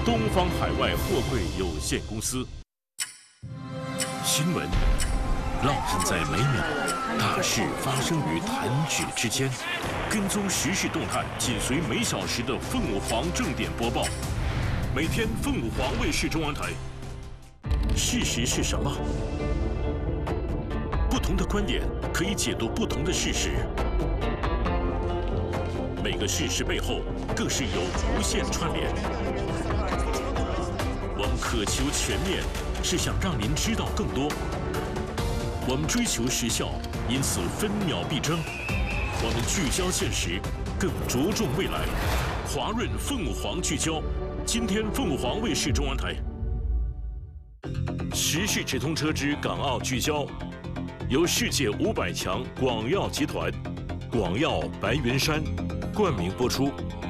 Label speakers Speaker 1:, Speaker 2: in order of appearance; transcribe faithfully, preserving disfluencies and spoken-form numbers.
Speaker 1: 东方海外货柜有限公司。新闻烙印在每秒，大事发生于弹指之间。跟踪时事动态，紧随每小时的凤凰正点播报。每天凤凰卫视中央台。事实是什么？不同的观点可以解读不同的事实。每个事实背后更是有无限串联。我们渴求全面，是想让您知道更多。我们追求时效，因此分秒必争。我们聚焦现实，更着重未来。华润凤凰聚焦，今天凤凰卫视中央台。时事直通车之港澳聚焦，由世界五百强广药集团、广药白云山冠名播出。